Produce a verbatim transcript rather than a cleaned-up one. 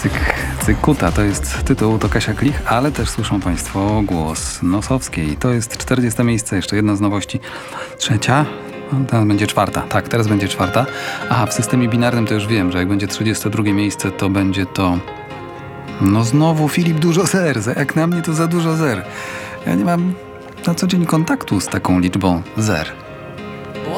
Cyk, Cykuta to jest tytuł, to Kasia Klich, ale też słyszą Państwo głos Nosowskiej. To jest czterdzieste miejsce, jeszcze jedna z nowości. Trzecia? No, teraz będzie czwarta. Tak, teraz będzie czwarta. Aha, w systemie binarnym to już wiem, że jak będzie trzydzieste drugie miejsce, to będzie to... No znowu Filip dużo zer. Jak na mnie to za dużo zer. Ja nie mam na co dzień kontaktu z taką liczbą zer.